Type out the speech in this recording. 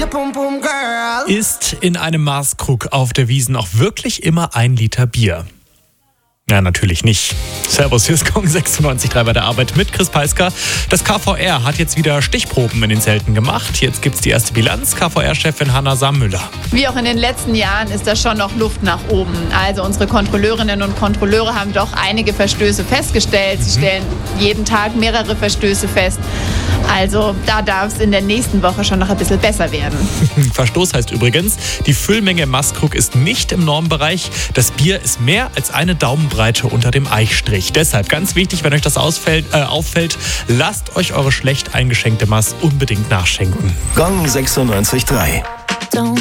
Ist in einem Maßkrug auf der Wiesn auch wirklich immer 1 Liter Bier? Ja, natürlich nicht. Servus, hier ist Gong 96.3 bei der Arbeit mit Chris Peisker. Das KVR hat jetzt wieder Stichproben in den Zelten gemacht. Jetzt gibt's die erste Bilanz. KVR-Chefin Hanna Saar-Müller. Wie auch in den letzten Jahren ist da schon noch Luft nach oben. Also unsere Kontrolleurinnen und Kontrolleure haben doch einige Verstöße festgestellt. Sie stellen jeden Tag mehrere Verstöße fest. Also da darf es in der nächsten Woche schon noch ein bisschen besser werden. Verstoß heißt übrigens, die Füllmenge im Maßkrug ist nicht im Normbereich. Das Bier ist mehr als eine Daumenbreite unter dem Eichstrich. Deshalb ganz wichtig, wenn euch das auffällt, lasst euch eure schlecht eingeschenkte Maß unbedingt nachschenken. Gong 96.3